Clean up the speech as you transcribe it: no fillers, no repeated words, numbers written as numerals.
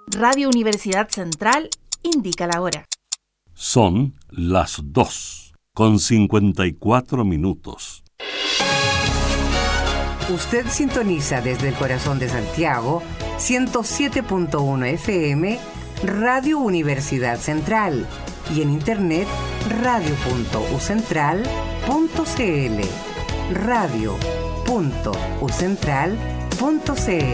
Radio Universidad Central indica la hora. Son las 2:54. Usted sintoniza desde el corazón de Santiago 107.1 FM Radio Universidad Central y en internet radio.ucentral.cl radio.ucentral.cl